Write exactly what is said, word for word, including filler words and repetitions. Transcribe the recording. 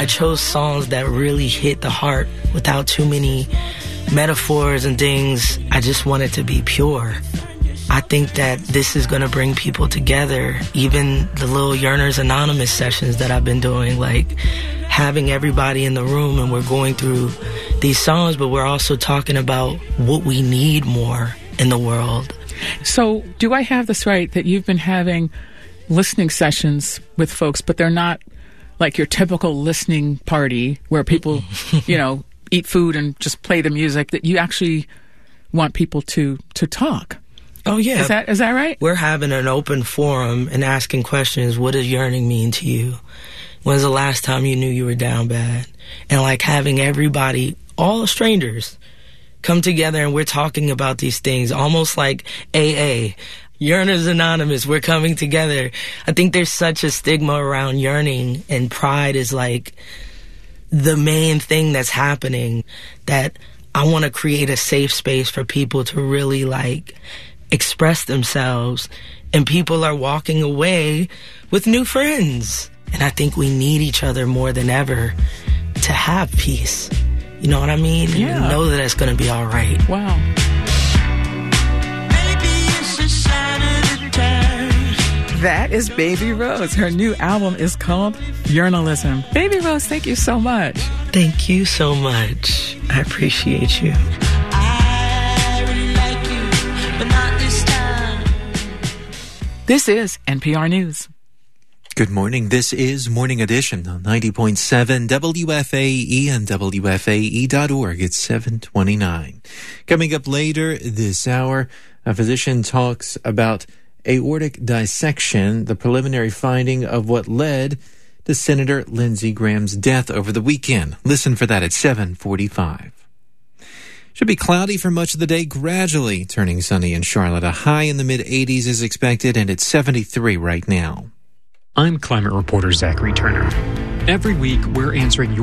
I chose songs that really hit the heart without too many metaphors and things. I just want it to be pure. I think that this is going to bring people together. Even the little Yearners Anonymous sessions that I've been doing, like having everybody in the room and we're going through these songs, but we're also talking about what we need more in the world. So do I have this right that you've been having listening sessions with folks, but they're not like your typical listening party where people, you know, eat food and just play the music, that you actually want people to, to talk? Oh, yeah. Is that is that right? We're having an open forum and asking questions. What does yearning mean to you? When's the last time you knew you were down bad? And like having everybody, all strangers, come together and we're talking about these things, almost like A A. Yearners Anonymous, we're coming together. I think there's such a stigma around yearning, and pride is like the main thing that's happening, that I want to create a safe space for people to really like express themselves, and people are walking away with new friends. And I think we need each other more than ever to have peace. You know what I mean? Yeah. And know that it's going to be all right. Wow. That is Baby Rose. Her new album is called Yearnalism. Baby Rose, thank you so much. Thank you so much. I appreciate you. This is N P R News. Good morning. This is Morning Edition on ninety point seven W F A E and W F A E dot org. It's seven twenty-nine. Coming up later this hour, a physician talks about aortic dissection, the preliminary finding of what led to Senator Lindsey Graham's death over the weekend. Listen for that at seven forty-five. Should be cloudy for much of the day, gradually turning sunny in Charlotte. A high in the mid-eighties is expected, and it's seventy-three right now. I'm climate reporter Zachary Turner. Every week, we're answering your